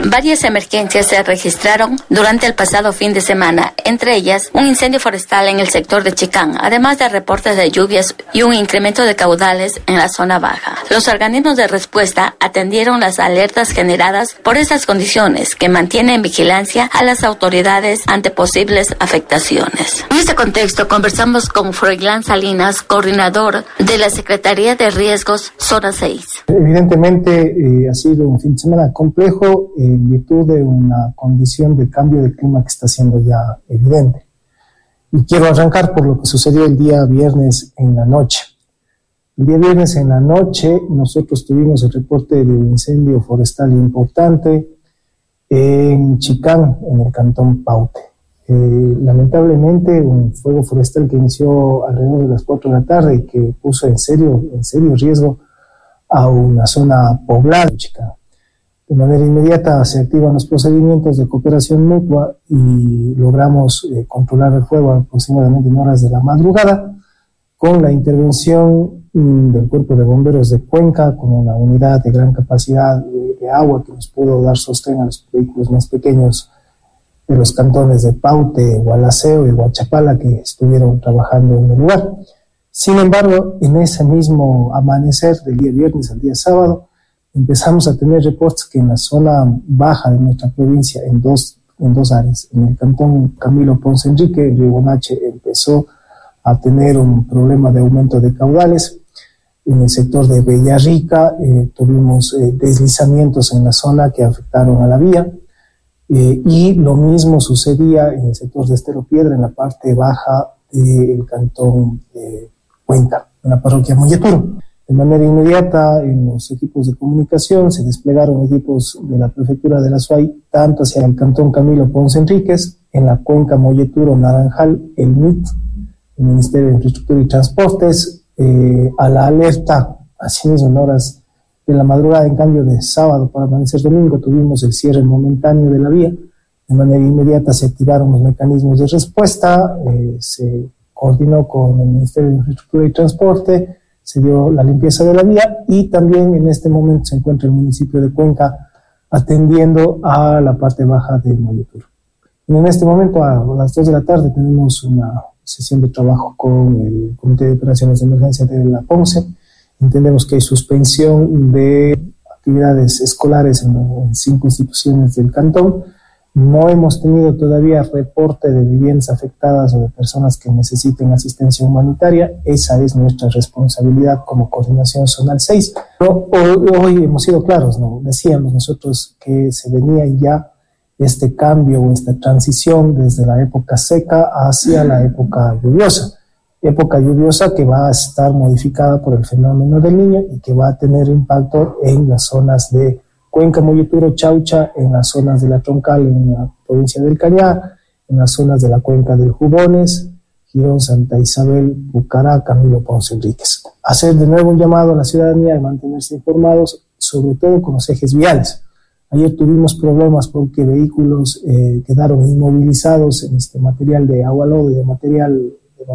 Varias emergencias se registraron durante el pasado fin de semana, entre ellas un incendio forestal en el sector de Chicán, además de reportes de lluvias y un incremento de caudales en la zona baja. Los organismos de respuesta atendieron las alertas generadas por esas condiciones que mantienen en vigilancia a las autoridades ante posibles afectaciones. En este contexto conversamos con Froilán Salinas, coordinador de la Secretaría de Riesgos Zona 6. Evidentemente ha sido un fin de semana complejo en virtud de una condición de cambio de clima que está siendo ya evidente. Y quiero arrancar por lo que sucedió el día viernes en la noche. El día viernes en la noche nosotros tuvimos el reporte de un incendio forestal importante en Chicán, en el cantón Paute. Lamentablemente un fuego forestal que inició alrededor de las 4 de la tarde y que puso en serio riesgo a una zona poblada de Chicán. De manera inmediata se activan los procedimientos de cooperación mutua y logramos controlar el fuego aproximadamente en horas de la madrugada con la intervención del Cuerpo de Bomberos de Cuenca, con una unidad de gran capacidad de agua que nos pudo dar sostén a los vehículos más pequeños de los cantones de Paute, Gualaceo y Huachapala que estuvieron trabajando en el lugar. Sin embargo, en ese mismo amanecer del día viernes al día sábado, empezamos a tener reportes que en la zona baja de nuestra provincia, en dos áreas, en el cantón Camilo Ponce Enrique, el río Guanache empezó a tener un problema de aumento de caudales. En el sector de Bellarrica tuvimos deslizamientos en la zona que afectaron a la vía. Y lo mismo sucedía en el sector de Estero Piedra, en la parte baja del cantón Cuenca, en la parroquia Molleturo. De manera inmediata, en los equipos de comunicación se desplegaron equipos de la prefectura de la SUAY, tanto hacia el cantón Camilo Ponce Enríquez, en la cuenca Molleturo Naranjal, el MIT, el Ministerio de Infraestructura y Transportes, a la alerta, asimismo en horas de la madrugada, en cambio de sábado para amanecer domingo, tuvimos el cierre momentáneo de la vía. De manera inmediata se activaron los mecanismos de respuesta, se coordinó con el Ministerio de Infraestructura y Transporte, se dio la limpieza de la vía y también en este momento se encuentra el municipio de Cuenca atendiendo a la parte baja del Molleturo. En este momento, a las 2 de la tarde, tenemos una sesión de trabajo con el Comité de Operaciones de Emergencia de la PONCE. Entendemos que hay suspensión de actividades escolares en 5 instituciones del cantón. No hemos tenido todavía reporte de viviendas afectadas o de personas que necesiten asistencia humanitaria. Esa es nuestra responsabilidad como Coordinación Zonal 6. Pero hoy hemos sido claros, ¿no? Decíamos nosotros que se venía ya este cambio o esta transición desde la época seca hacia la época lluviosa. Época lluviosa que va a estar modificada por el fenómeno del Niño y que va a tener impacto en las zonas de Cuenca, Molleturo, Chaucha, en las zonas de la Troncal, en la provincia del Cañar, en las zonas de la cuenca del Jubones, Girón, Santa Isabel, Bucará, Camilo Ponce Enríquez. Hacer de nuevo un llamado a la ciudadanía de mantenerse informados, sobre todo con los ejes viales. Ayer tuvimos problemas porque vehículos quedaron inmovilizados en este material de agua lodo y de material